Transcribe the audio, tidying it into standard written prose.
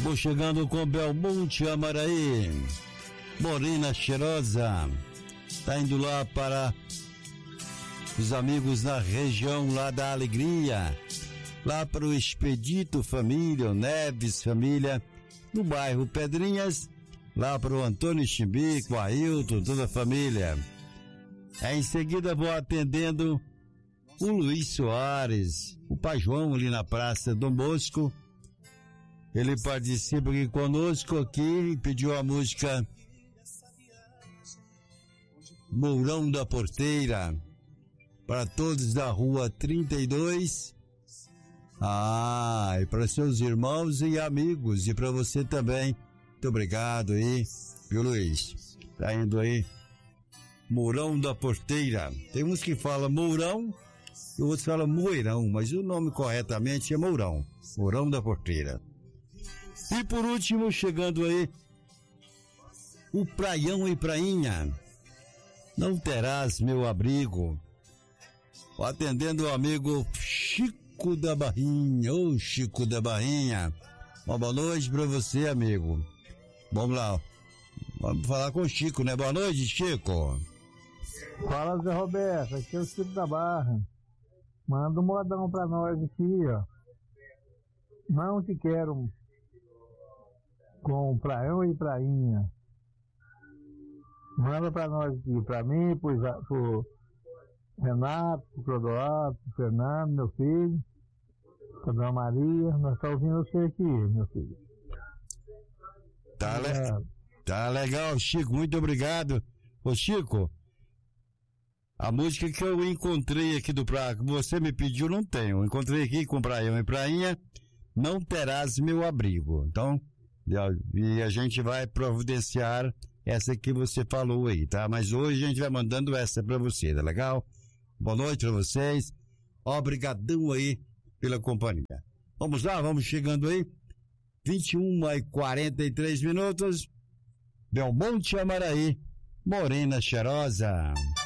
Vou chegando com Belmonte Amaraí, Morena Cheirosa, tá indo lá para os amigos na região lá da Alegria, lá para o Expedito Família, o Neves Família, no bairro Pedrinhas, lá para o Antônio Chimbico, o Ailton, toda a família. Em seguida vou atendendo o Luiz Soares, o Pai João ali na Praça Dom Bosco. Ele participa aqui conosco aqui, pediu a música Mourão da Porteira para todos da rua 32. E para seus irmãos e amigos e para você também. Muito obrigado aí, viu, Luiz? Tá indo aí Mourão da Porteira. Tem uns que falam Mourão e outros falam Moirão, mas o nome corretamente é Mourão. Mourão da Porteira. E por último, chegando aí, o Praião e Prainha. Não terás meu abrigo. Atendendo o amigo Chico da Barrinha. Ô, Chico da Barrinha. Uma boa noite pra você, amigo. Vamos lá. Vamos falar com o Chico, né? Boa noite, Chico. Fala, Zé Roberto. Aqui é o Chico da Barra. Manda um modão pra nós aqui, ó. Não te quero com Praião e Prainha. Manda pra nós aqui, pra mim, pro Renato, pro Clodoaldo, pro Fernando, meu filho, pra Dona Maria. Nós estamos ouvindo você aqui, meu filho. Tá legal, Chico, muito obrigado. Ô, Chico, a música que eu encontrei aqui do Praia, que você me pediu, não tenho. Eu encontrei aqui com Praião e Prainha, Não Terás Meu Abrigo. Então, e a gente vai providenciar essa que você falou aí, tá? Mas hoje a gente vai mandando essa pra você, tá legal? Boa noite pra vocês. Obrigadão aí pela companhia. Vamos lá, vamos chegando aí. 21h43. Belmonte Amaraí, Morena Cheirosa.